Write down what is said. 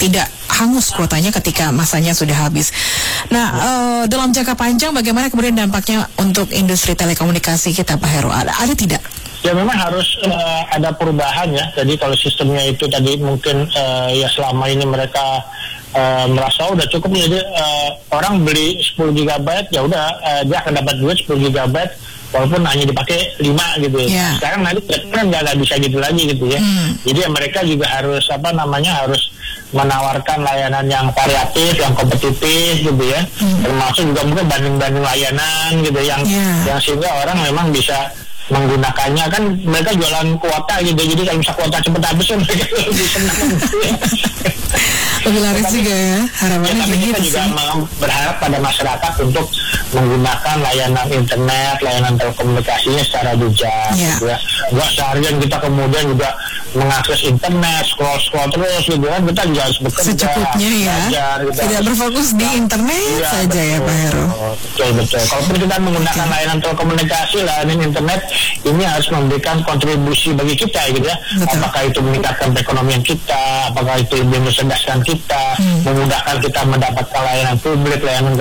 tidak hangus kuotanya ketika masanya sudah habis. Nah, dalam jangka panjang bagaimana kemudian dampaknya untuk industri telekomunikasi kita, Pak Heru? Ada tidak? Ya memang harus ada perubahan ya. Jadi kalau sistemnya itu tadi mungkin ya selama ini mereka merasa udah cukup, jadi orang beli 10 GB ya udah dia akan dapat duit 10 GB walaupun hanya dipakai 5 gitu ya. Sekarang nanti kan nggak bisa gitu lagi gitu ya. Jadi ya mereka juga harus harus menawarkan layanan yang variatif, yang kompetitif gitu ya. Termasuk juga mungkin banding-banding layanan gitu yang sehingga orang memang bisa menggunakannya. Kan mereka jualan kuota gitu, jadi kalau misalnya kuota cepat habis kan mereka lebih senang gitu ya. Lebih laris juga ya harapannya. Tapi kita juga berharap pada masyarakat untuk menggunakan layanan internet, layanan telekomunikasinya secara bijak gitu ya. Nggak seharian kita kemudian juga mengakses internet, scroll terus gitu kan. Kita juga harus bekerja secukupnya ya, belajar, tidak berfokus di internet saja ya Pak Heru. Betul. Kalaupun kita menggunakan layanan telekomunikasi, layanan internet, ini harus memberikan kontribusi bagi kita gitu ya. Apakah itu meningkatkan perekonomian kita, apakah itu lebih mencerdaskan kita, memudahkan kita mendapatkan layanan publik, layanan